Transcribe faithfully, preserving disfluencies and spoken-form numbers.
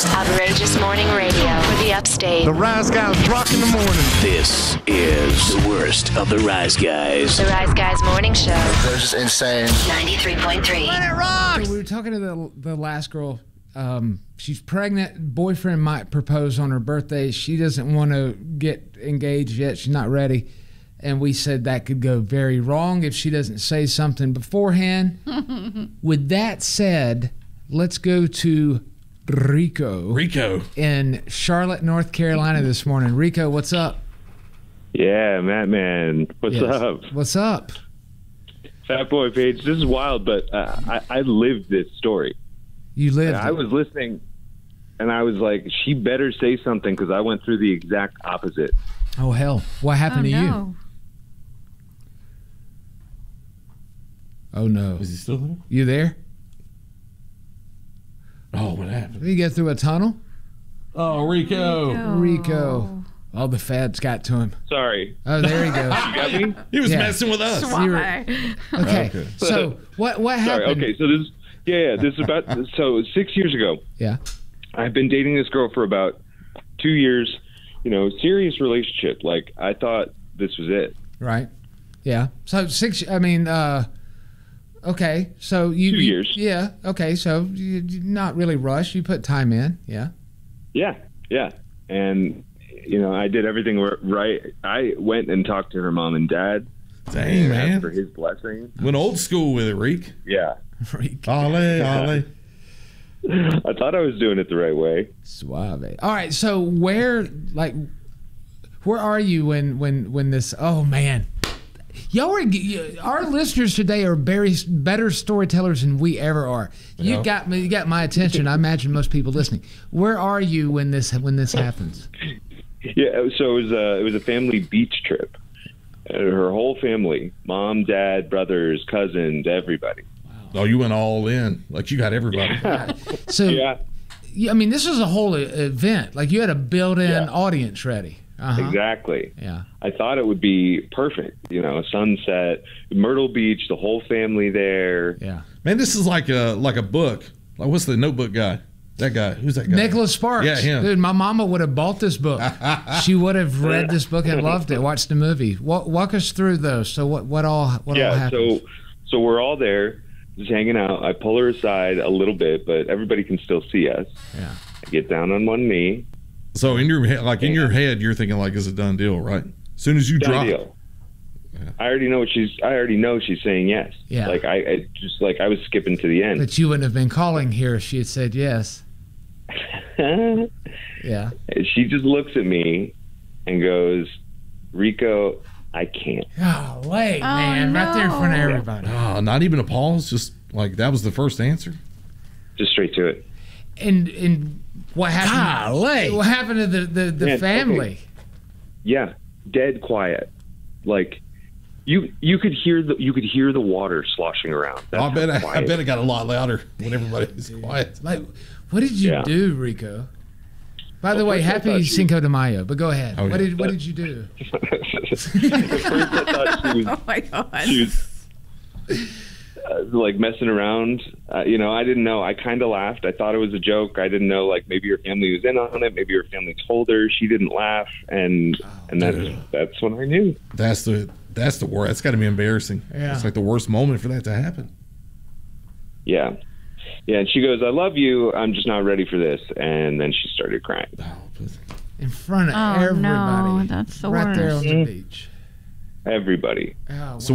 worst. Outrageous morning radio for the upstate. The Rise Guys rock in the morning. This is the worst of the Rise Guys. The Rise Guys morning show. They're just insane. ninety-three point three. Let it rock! So we were talking to the the last girl. Um, she's pregnant. Boyfriend might propose on her birthday. She doesn't want to get engaged yet. She's not ready. And we said that could go very wrong if she doesn't say something beforehand. With that said, let's go to Rico. Rico. In Charlotte, North Carolina this morning. Rico, what's up? Yeah, Matt, man. What's Yes. up? What's up? Fat Boy Page, this is wild, but uh, I, I lived this story. You lived I it. was listening, and I was like, she better say something, because I went through the exact opposite. Oh, hell. What happened oh, to you? no. Oh, no. Is he still there? You there? Oh, what happened? Did you get through a tunnel? Oh, Rico. Rico. Rico. All the fads got to him. Sorry. Oh, there he goes. You got me? He was Yeah. messing with us. Why? Okay. Okay. So what what Sorry, happened? okay, so this, yeah, yeah, this is about, so six years ago, Yeah. I've been dating this girl for about two years, you know, serious relationship. Like, I thought this was it. Right. Yeah. So six. I mean, uh, okay. So you. Two you- years. Yeah. Okay. So you you not really rush. You put time in. Yeah. Yeah, yeah. And, you know, I did everything right. I went and talked to her mom and dad. Dang, and asked for man. his blessing. Went old school with it, Reek. Yeah. Freak. Ole, ole. I thought I was doing it the right way. Suave. All right. So where like where are you when when when this? Oh man. Y'all are, you- our listeners today are very better storytellers than we ever are. You Yeah. got me. You got my attention. I imagine most people listening. Where are you when this when this happens? Yeah, so it was a it was a family beach trip. Uh, her whole family, mom, dad, brothers, cousins, everybody. Oh, you went all in. Like you got everybody. So Yeah, you- I mean, this was a whole e- event. Like you had a built-in Yeah. audience ready. Uh-huh. exactly. Yeah. I thought it would be perfect. You know, sunset, Myrtle Beach, the whole family there. Yeah. Man, this is like a like a book. Like what's the Notebook guy? That guy. Who's that guy? Nicholas Sparks. Yeah, him. Dude, my mama would have bought this book. She would have read this book and loved it. Watched the movie. Walk, walk us through those. So what what all what all Yeah, happened? so so we're all there, just hanging out. I pull her aside a little bit, but everybody can still see us. Yeah. I get down on one knee. So in your head, like in your head, you're thinking like it's a done deal, right? As soon as you Done drop, deal. I already know what she's. I already know she's saying yes. Yeah. Like I, I just like I was skipping to the end. But you wouldn't have been calling here if she had said yes. Yeah. She just looks at me and goes, "Rico, I can't." Golly, man. Right there in front of no. everybody. oh, not even a pause. Just like that was the first answer. Just straight to it. And and what happened? Golly. What happened to the, the, the Man, family? okay. Yeah, dead quiet. Like you, you could hear the you could hear the water sloshing around. That's I bet how I, I quiet. bet it got a lot louder when everybody was quiet. Like, what did you Yeah. do, Rico? By the Well, way, first I happy thought she- Cinco de Mayo. But go ahead. Oh, what yeah. did what did you do? At first, I thought she was, Oh my god. she was uh, like messing around. Uh, you know, I didn't know. I kind of laughed. I thought it was a joke. I didn't know. Like maybe her family was in on it. Maybe her family told her. She didn't laugh, and and that's dude. that's when I knew. That's the that's the worst. That's got to be embarrassing. Yeah. It's like the worst moment for that to happen. Yeah. Yeah, and she goes, "I love you. I'm just not ready for this." And then she started crying. Oh, pussy. In front of Oh, everybody. no, that's the right there worst. on the beach. Everybody. Oh, So